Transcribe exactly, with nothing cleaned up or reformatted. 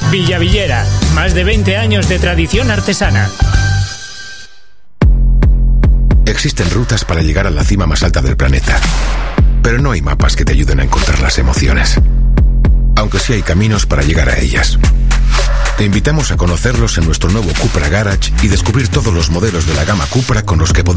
Villavillera, más de veinte años de tradición artesana. Existen rutas para llegar a la cima más alta del planeta, pero no hay mapas que te ayuden a encontrar las emociones, aunque sí hay caminos para llegar a ellas. Te invitamos a conocerlos en nuestro nuevo Cupra Garage y descubrir todos los modelos de la gama Cupra con los que podrás